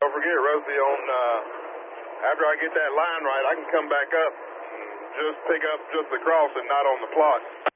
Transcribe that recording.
Don't forget, Rusty, after I get that line right, I can come back up and just pick up just the cross and not on the plot.